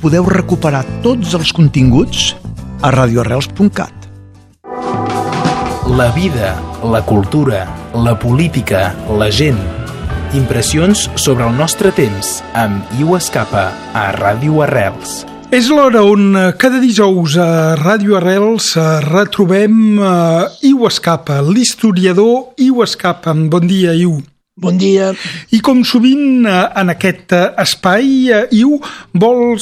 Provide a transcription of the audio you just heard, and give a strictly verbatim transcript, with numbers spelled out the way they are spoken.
podeu recuperar tots els continguts a radio arrels punt cat. La vida, la cultura, la política, la gent. Impressions sobre el nostre temps amb Iu Escapa a Ràdio Arrels. És l'hora on cada dijous a Ràdio Arrels retrobem Iu Escapa, l'historiador Iu Escapa. Bon dia, Iu. Bon dia. I com sovint en aquest espai, Iu, vols